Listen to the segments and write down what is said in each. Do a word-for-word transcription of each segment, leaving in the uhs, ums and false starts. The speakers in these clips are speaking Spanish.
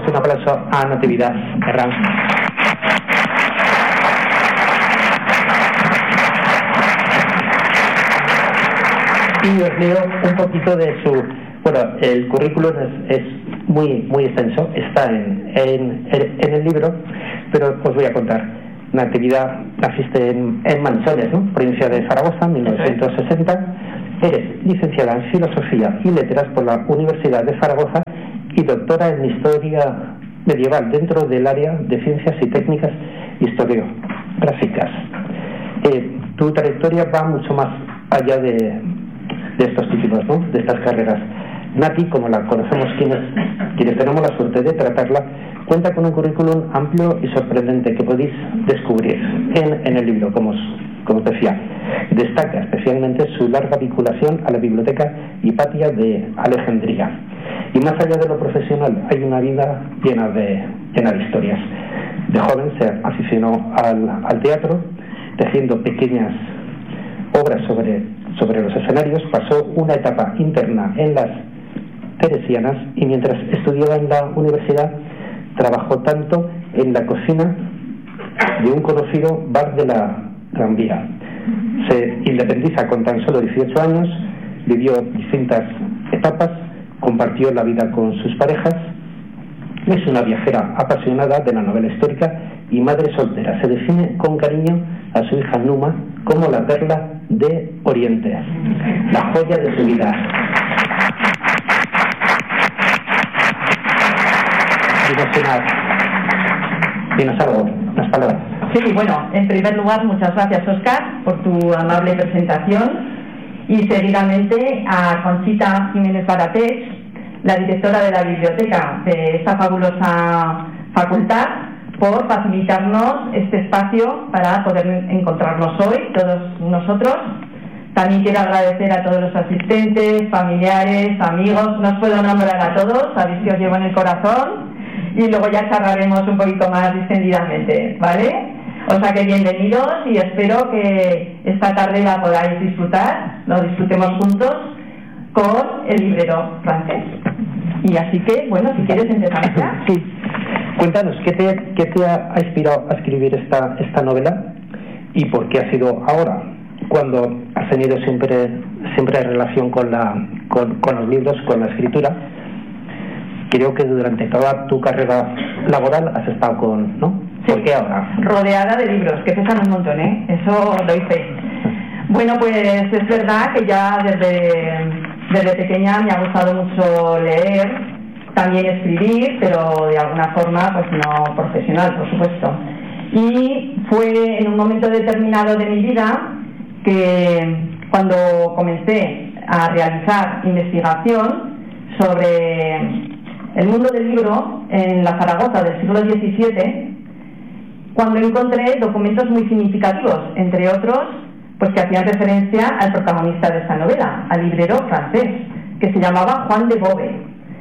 fuerte un aplauso a Natividad Herrán. Y os leo un poquito de su... Bueno, el currículum es, es muy muy extenso, está en, en, en el libro, pero os voy a contar. Natividad, naciste en, en Manchones, ¿no? Provincia de Zaragoza, en mil novecientos sesenta. Eres licenciada en Filosofía y Letras por la Universidad de Zaragoza y doctora en Historia Medieval dentro del área de Ciencias y Técnicas Historiográficas. Eh, tu trayectoria va mucho más allá de, de estos títulos, ¿no? De estas carreras. Nati, como la conocemos quienes, quienes tenemos la suerte de tratarla, cuenta con un currículum amplio y sorprendente que podéis descubrir en, en el libro, como os, como os decía. Destaca especialmente su larga vinculación a la Biblioteca Hipatia de Alejandría. Y más allá de lo profesional, hay una vida llena de, llena de historias. De joven se aficionó al, al teatro, tejiendo pequeñas obras sobre, sobre los escenarios. Pasó una etapa interna en las Teresianas y mientras estudiaba en la universidad trabajó tanto en la cocina de un conocido bar de la Gran Vía. Se independiza con tan solo dieciocho años, vivió distintas etapas, compartió la vida con sus parejas, es una viajera apasionada de la novela histórica y madre soltera. Se define con cariño a su hija Numa como la perla de Oriente, la joya de su vida. Dinos algo, unas palabras. Sí, bueno, en primer lugar, muchas gracias, Óscar, por tu amable presentación, y seguidamente a Conchita Jiménez Baratés, la directora de la biblioteca de esta fabulosa facultad, por facilitarnos este espacio para poder encontrarnos hoy, todos nosotros. También quiero agradecer a todos los asistentes, familiares, amigos, no os puedo nombrar a todos, sabéis que os llevo en el corazón, y luego ya charlaremos un poquito más distendidamente, ¿vale? O sea que bienvenidos y espero que esta tarde la podáis disfrutar, lo disfrutemos juntos con el librero francés. Y así que, bueno, si quieres empezar ya. Sí, cuéntanos, ¿qué te, qué te ha inspirado a escribir esta, esta novela y por qué ha sido ahora, cuando has tenido siempre, siempre relación con, la, con, con los libros, con la escritura? Creo que durante toda tu carrera laboral has estado con, ¿no? Sí. ¿Por qué ahora? Rodeada de libros, que pesan un montón, ¿eh? Eso lo hice. Bueno, pues es verdad que ya desde, desde pequeña me ha gustado mucho leer, también escribir, pero de alguna forma, pues no profesional, por supuesto. Y fue en un momento determinado de mi vida que cuando comencé a realizar investigación sobre el mundo del libro en la Zaragoza del siglo diecisiete, cuando encontré documentos muy significativos, entre otros, pues que hacían referencia al protagonista de esta novela, al librero francés, que se llamaba Juan de Beauvais.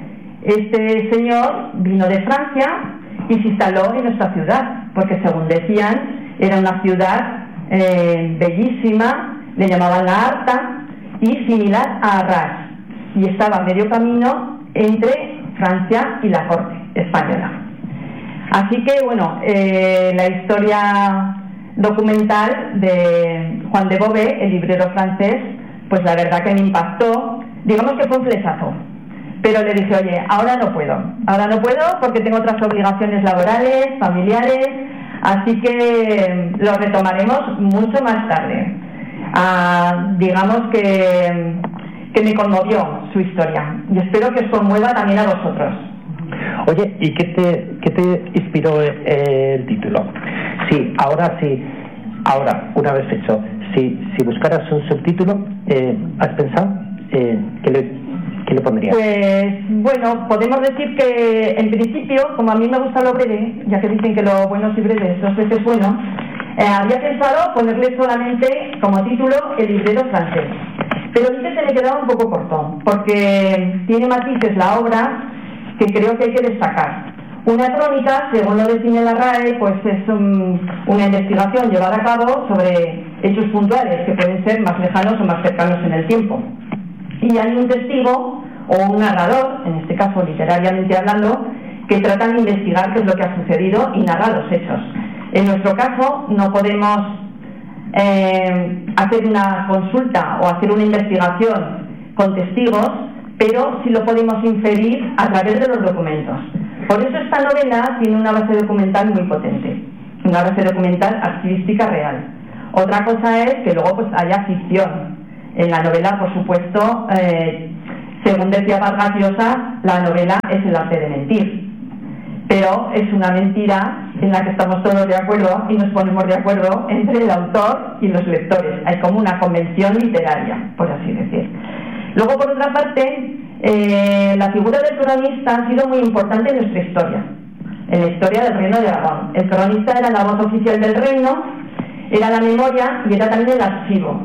Este señor vino de Francia y se instaló en nuestra ciudad, porque según decían, era una ciudad eh, bellísima, le llamaban la Arta, y similar a Arras, y estaba a medio camino entre Francia y la corte española. Así que, bueno, eh, la historia documental de Juan de Beauvais, el librero francés, pues la verdad que me impactó. Digamos que fue un flechazo, pero le dije, oye, ahora no puedo, ahora no puedo porque tengo otras obligaciones laborales, familiares, así que lo retomaremos mucho más tarde. Ah, digamos que, que me conmovió su historia y espero que os conmueva también a vosotros. Oye, ¿y qué te, qué te inspiró el título? Sí, ahora sí, ahora, una vez hecho, si, si buscaras un subtítulo, eh, ¿has pensado eh, qué, le, qué le pondrías? Pues, bueno, podemos decir que en principio, como a mí me gusta lo breve, ya que dicen que lo bueno si breve es dos veces bueno, eh, había pensado ponerle solamente como título El librero francés. Pero vi que se me quedaba un poco corto, porque tiene matices la obra que creo que hay que destacar. Una crónica, según lo define la R A E, pues es un, una investigación llevada a cabo sobre hechos puntuales que pueden ser más lejanos o más cercanos en el tiempo. Y hay un testigo o un narrador, en este caso literariamente hablando, que tratan de investigar qué es lo que ha sucedido y narrar los hechos. En nuestro caso no podemos eh, hacer una consulta o hacer una investigación con testigos, pero sí lo podemos inferir a través de los documentos. Por eso esta novela tiene una base documental muy potente, una base documental archivística real. Otra cosa es que luego pues haya ficción. En la novela, por supuesto, eh, según decía Vargas Llosa, la novela es el arte de mentir. Pero es una mentira en la que estamos todos de acuerdo y nos ponemos de acuerdo entre el autor y los lectores. Hay como una convención literaria, por así decir. Luego, por otra parte, eh, la figura del cronista ha sido muy importante en nuestra historia, en la historia del Reino de Aragón. El cronista era la voz oficial del reino, era la memoria y era también el archivo.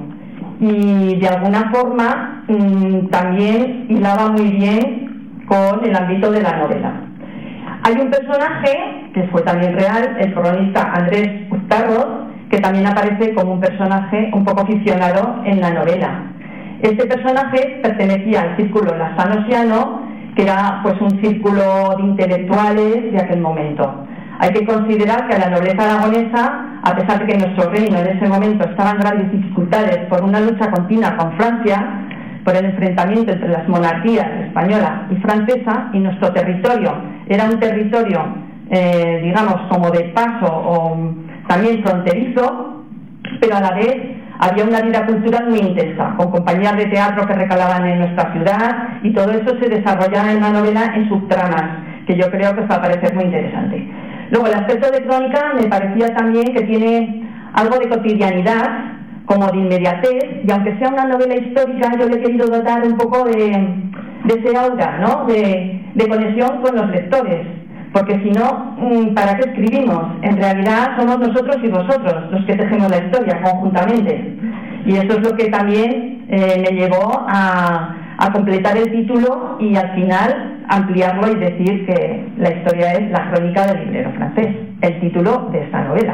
Y de alguna forma mmm, también hilaba muy bien con el ámbito de la novela. Hay un personaje que fue también real, el cronista Andrés Uztarroz, que también aparece como un personaje un poco ficcionado en la novela. Este personaje pertenecía al círculo lasano-siano, que era pues un círculo de intelectuales de aquel momento. Hay que considerar que a la nobleza aragonesa, a pesar de que nuestro reino en ese momento estaba en grandes dificultades por una lucha continua con Francia, por el enfrentamiento entre las monarquías española y francesa, y nuestro territorio era un territorio, eh, digamos, como de paso o también fronterizo, pero a la vez había una vida cultural muy intensa, con compañías de teatro que recalaban en nuestra ciudad, y todo eso se desarrollaba en la novela en subtramas, que yo creo que os va a parecer muy interesante. Luego, el aspecto de crónica me parecía también que tiene algo de cotidianidad, como de inmediatez, y aunque sea una novela histórica, yo le he querido dotar un poco de, de ese aura, ¿no? de, de conexión con los lectores, porque si no, ¿para qué escribimos? En realidad somos nosotros y vosotros los que tejemos la historia conjuntamente, y eso es lo que también eh, me llevó a, a completar el título y al final ampliarlo y decir que la historia es La crónica del librero francés, el título de esta novela.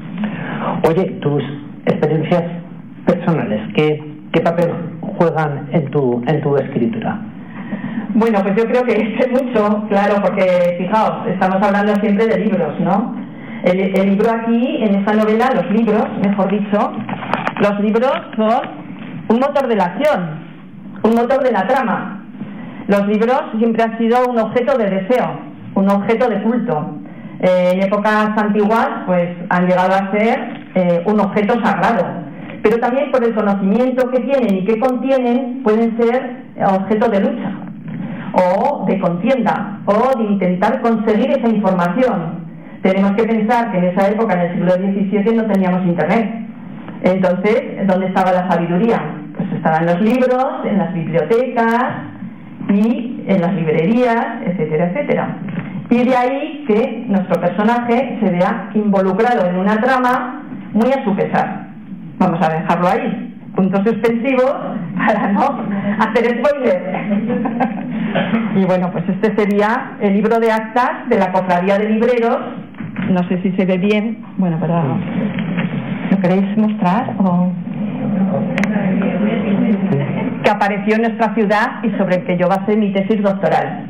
Oye, tus experiencias personales, ¿qué, qué papel juegan en tu, en tu escritura? Bueno, pues yo creo que es mucho, claro, porque fijaos, estamos hablando siempre de libros, ¿no? El, el libro aquí, en esta novela, los libros, mejor dicho, los libros son un motor de la acción, un motor de la trama. Los libros siempre han sido un objeto de deseo, un objeto de culto. Eh, en épocas antiguas, pues han llegado a ser eh, un objeto sagrado, pero también por el conocimiento que tienen y que contienen pueden ser objeto de lucha o de contienda o de intentar conseguir esa información. Tenemos que pensar que en esa época, en el siglo diecisiete, no teníamos internet. Entonces, ¿dónde estaba la sabiduría? Pues estaba en los libros, en las bibliotecas y en las librerías, etcétera, etcétera. Y de ahí que nuestro personaje se vea involucrado en una trama muy a su pesar. Vamos a dejarlo ahí, puntos suspensivos para no hacer spoiler. Y bueno, pues este sería el libro de actas de la Cofradía de Libreros. No sé si se ve bien. Bueno, pero ¿lo queréis mostrar? O... que apareció en nuestra ciudad y sobre el que yo basé mi tesis doctoral.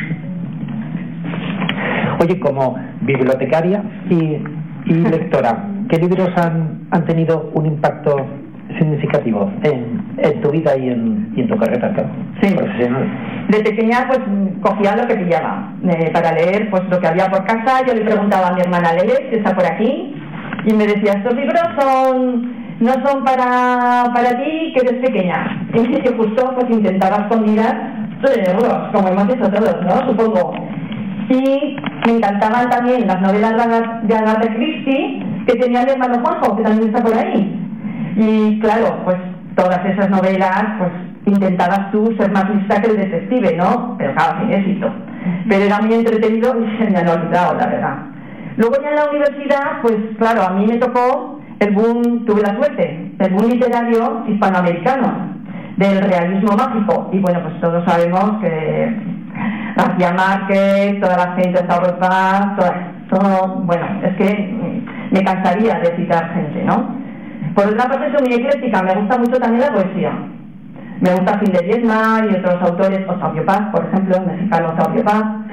Oye, como bibliotecaria y, y lectora, ¿qué libros han, han tenido un impacto significativo en, en tu vida y en, y en tu carrera sí. profesional? De pequeña pues cogía lo que pillaba eh, para leer pues lo que había por casa. Yo le preguntaba a mi hermana, ¿lees? Que está por aquí, y me decía, estos libros son no son para para ti que eres pequeña. Y que justo pues intentaba escondidas leerlos, como hemos hecho todos, ¿no? Supongo. Y me encantaban también las novelas de Agatha Christie, que tenía mi hermano Juanjo, que también está por ahí. Y claro, pues todas esas novelas, pues intentabas tú ser más lista que el detective, ¿no? Pero claro, sin éxito. Pero era muy entretenido y se me han olvidado, la verdad. Luego ya en la universidad, pues claro, a mí me tocó el boom, tuve la suerte, el boom literario hispanoamericano, del realismo mágico. Y bueno, pues todos sabemos que García Márquez, toda la gente de Europa, todo, todo, bueno, es que me cansaría de citar gente, ¿no? Por otra parte, soy muy ecléctica, me gusta mucho también la poesía. Me gusta Gil de Viedma y otros autores, Octavio Paz, por ejemplo, el mexicano Octavio Paz.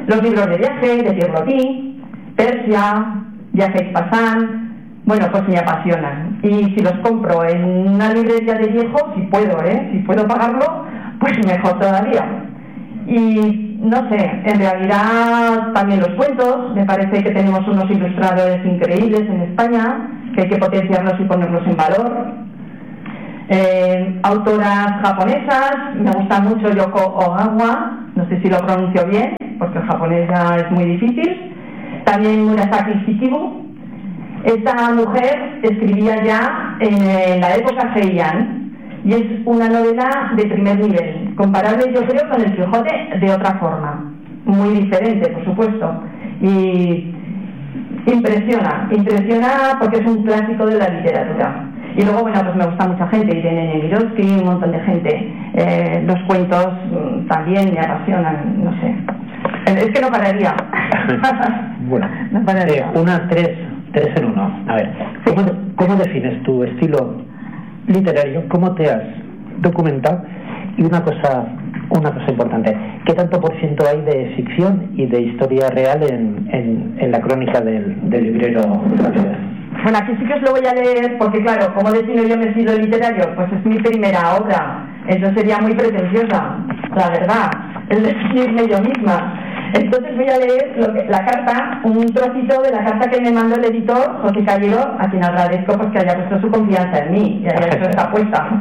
Los libros de viaje, de Pierre Loti, Persia, Viaje Passan, bueno, pues me apasionan. Y si los compro en una librería de viejos, si puedo, ¿eh? Si puedo pagarlo, pues mejor todavía. Y no sé, en realidad también los cuentos, me parece que tenemos unos ilustradores increíbles en España, que hay que potenciarlos y ponerlos en valor. Eh, autoras japonesas, me gusta mucho Yoko Ogawa, no sé si lo pronuncio bien, porque el japonés ya es muy difícil. También Murasaki Shikibu. Esta mujer escribía ya en la época Heian y es una novela de primer nivel, comparable yo creo con El Quijote de otra forma, muy diferente por supuesto, y impresiona, impresiona porque es un clásico de la literatura. Y luego, bueno, pues me gusta mucha gente, Irene Nemirovsky, un montón de gente. Eh, los cuentos mmm, también me apasionan, no sé. Es que no pararía. Bueno, no pararía. Eh, una, tres, tres en uno. A ver, ¿cómo, ¿cómo defines tu estilo literario? ¿Cómo te has documentado? Y una cosa, una cosa importante, ¿qué tanto por ciento hay de ficción y de historia real en, en, en la crónica del, del librero francés? Bueno, aquí sí que os lo voy a leer porque, claro, ¿cómo defino yo mi estilo literario? Pues es mi primera obra, entonces sería muy pretenciosa, la verdad, el definirme yo misma. Entonces voy a leer lo que, la carta, un trocito de la carta que me mandó el editor, José Callero, a quien agradezco pues que haya puesto su confianza en mí y haya hecho esta apuesta.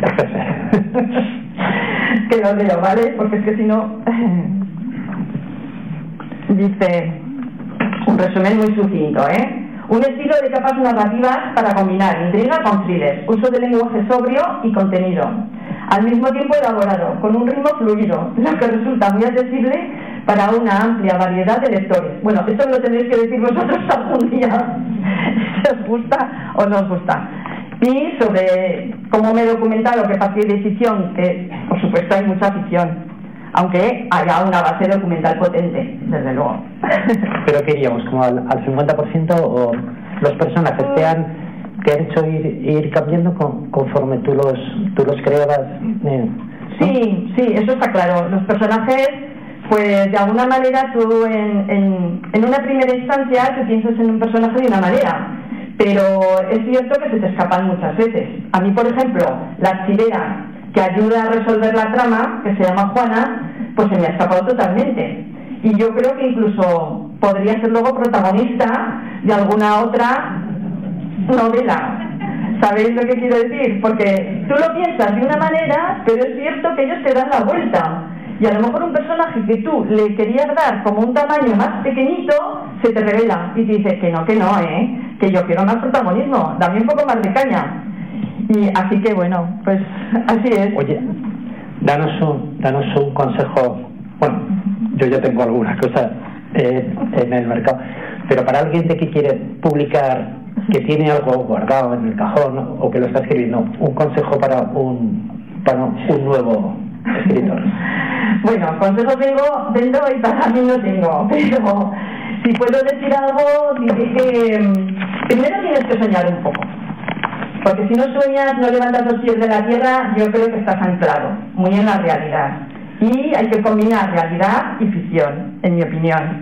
Que lo leo, ¿vale? Porque es que si no... Dice, un resumen muy sucinto, ¿eh? Un estilo de capas narrativas para combinar intriga con thriller, uso de lenguaje sobrio y contenido, al mismo tiempo elaborado, con un ritmo fluido, lo que resulta muy accesible para una amplia variedad de lectores. Bueno, esto me lo tendréis que decir vosotros algún día, si os gusta o no os gusta. Y sobre cómo me he documentado, qué parte de ficción, que por supuesto hay mucha ficción, aunque haya una base documental potente, desde luego. ¿Pero qué iríamos? ¿Como al, al cincuenta por ciento o los personajes te han, te han hecho ir, ir cambiando con, conforme tú los, tú los creabas? Eh, ¿no? Sí, sí, eso está claro. Los personajes, pues de alguna manera tú en, en, en una primera instancia tú piensas en un personaje de una manera, pero es cierto que se te escapan muchas veces. A mí, por ejemplo, la archivera que ayuda a resolver la trama, que se llama Juana, pues se me ha escapado totalmente. Y yo creo que incluso podría ser luego protagonista de alguna otra novela. ¿Sabéis lo que quiero decir? Porque tú lo piensas de una manera, pero es cierto que ellos te dan la vuelta. Y a lo mejor un personaje que tú le querías dar como un tamaño más pequeñito, se te revela y te dice que no, que no, ¿eh? Que yo quiero más protagonismo, dame un poco más de caña. Y así que bueno, pues así es. Oye, danos un, danos un consejo. Bueno, yo ya tengo algunas cosas eh, en el mercado, pero para alguien de que quiere publicar, que tiene algo guardado en el cajón, ¿no? O que lo está escribiendo, un consejo para un, para un nuevo escritor. Bueno, consejos tengo dentro y para mí no tengo, pero si puedo decir algo, diré que primero tienes que soñar un poco. Porque si no sueñas, no levantas los pies de la tierra, yo creo que estás anclado, muy en la realidad. Y hay que combinar realidad y ficción, en mi opinión.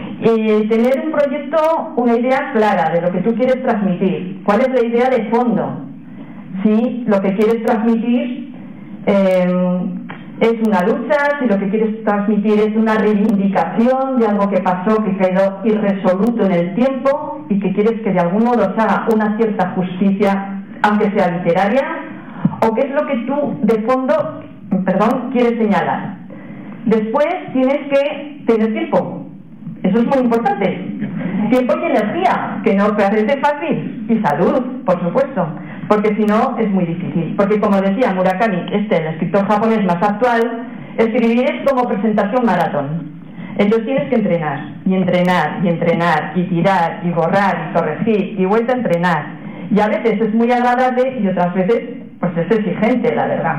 Y tener un proyecto, una idea clara de lo que tú quieres transmitir. ¿Cuál es la idea de fondo? Si lo que quieres transmitir eh, es una lucha, si lo que quieres transmitir es una reivindicación de algo que pasó, que quedó irresoluto en el tiempo y que quieres que de algún modo se haga una cierta justicia, aunque sea literaria, o qué es lo que tú de fondo, perdón, quieres señalar. Después tienes que tener tiempo, eso es muy importante, tiempo y energía, que no parece fácil, y salud, por supuesto, porque si no es muy difícil, porque como decía Murakami, este, el escritor japonés más actual, escribir es como presentarse a un maratón. Entonces tienes que entrenar, y entrenar, y entrenar, y tirar, y borrar, y corregir, y vuelta a entrenar. Y a veces es muy agradable y otras veces pues es exigente, la verdad.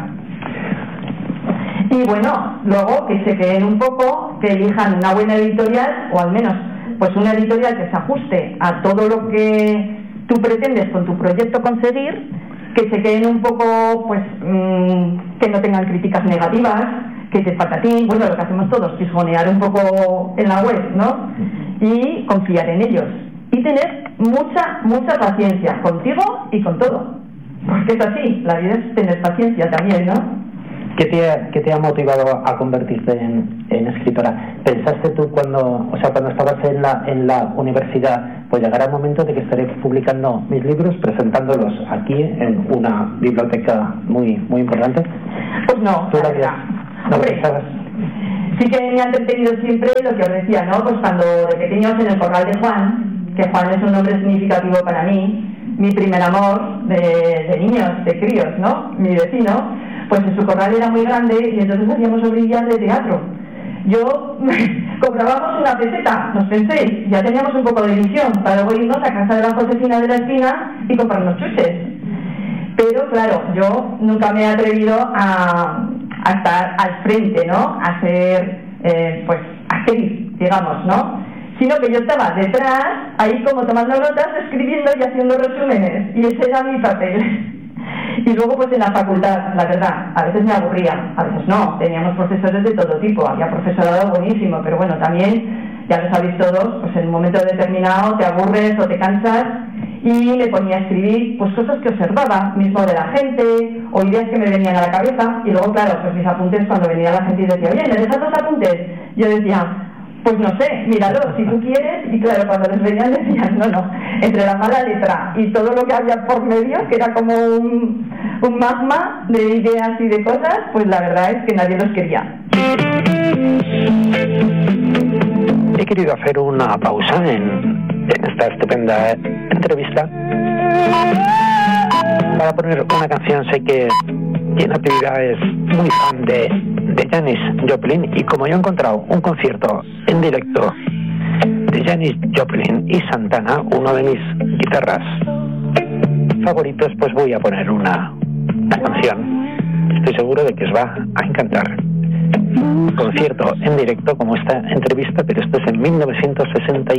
Y bueno, luego que se queden un poco, que elijan una buena editorial, o al menos pues una editorial que se ajuste a todo lo que tú pretendes con tu proyecto conseguir, que se queden un poco, pues, mmm, que no tengan críticas negativas, que te patatín, bueno, lo que hacemos todos, fisgonear un poco en la web, ¿no? Y confiar en ellos. Y tener mucha, mucha paciencia contigo y con todo. Porque es así, la vida es tener paciencia también, ¿no? ¿Qué te ha, qué te ha motivado a convertirte en, en escritora? ¿Pensaste tú cuando, o sea, cuando estabas en la, en la universidad, pues llegará el momento de que estaré publicando mis libros, presentándolos aquí en una biblioteca muy, muy importante? Pues no, ¿Tú la la verdad. ¿No Hombre, pensabas? sí que me ha entretenido siempre lo que os decía, ¿no? Pues cuando de pequeños en el corral de Juan, que Juan es un nombre significativo para mí, mi primer amor de, de niños, de críos, ¿no? Mi vecino, pues en su corral era muy grande y entonces hacíamos obrillas de teatro. Yo comprábamos una peseta, nos penséis, ya teníamos un poco de visión para luego irnos a casa de la Josefina de la esquina y comprarnos chuches. Pero claro, yo nunca me he atrevido a, a estar al frente, ¿no? A ser, eh, pues, actriz, digamos, ¿no? Sino que yo estaba detrás, ahí como tomando notas, escribiendo y haciendo resúmenes, y ese era mi papel. Y luego pues en la facultad, la verdad, a veces me aburría, a veces no, teníamos profesores de todo tipo, había profesorado buenísimo, pero bueno, también, ya lo sabéis todos, pues en un momento determinado te aburres o te cansas, y me ponía a escribir pues cosas que observaba mismo de la gente, o ideas que me venían a la cabeza, y luego claro, pues mis apuntes, cuando venía la gente y decía, oye, ¿me dejas los apuntes? Yo decía, pues no sé, míralo, si tú quieres, y claro, cuando les veían decían, no, no, entre la mala letra y todo lo que había por medio, que era como un, un magma de ideas y de cosas, pues la verdad es que nadie los quería. He querido hacer una pausa en, en esta estupenda entrevista para poner una canción. Sé que quien actividad es muy fan de, de Janis Joplin, y como yo he encontrado un concierto en directo de Janis Joplin y Santana, uno de mis guitarras favoritos, pues voy a poner una, una canción. Estoy seguro de que os va a encantar. Concierto en directo como esta entrevista, pero esto es en mil novecientos sesenta y